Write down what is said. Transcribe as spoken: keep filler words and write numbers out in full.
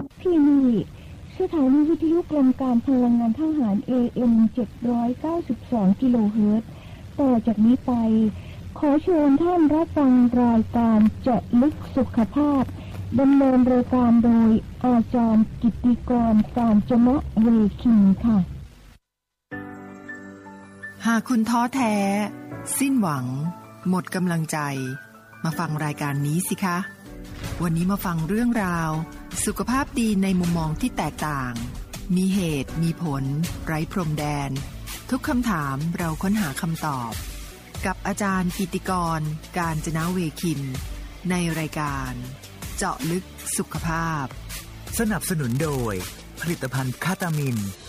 ที่นี่สถานีวิทยุกรมการพลังงานทหาร เอ เอ็ม เจ็ดร้อยเก้าสิบสอง กิโลเฮิรตซ์ต่อจากนี้ไปขอเชิญท่านรับฟังรายการเจาะลึกสุขภาพดำเนินรายการโดยอาจารย์กิตติกร กาญจนะเวคินค่ะหากคุณท้อแท้สิ้นหวังหมดกำลังใจมาฟังรายการนี้สิคะวันนี้มาฟังเรื่องราวสุขภาพดีในมุมมองที่แตกต่างมีเหตุมีผลไร้พรมแดนทุกคำถามเราค้นหาคำตอบกับอาจารย์กิตติกร กาญจนะเวคินในรายการเจาะลึกสุขภาพสนับสนุนโดยผลิตภัณฑ์คาตามิน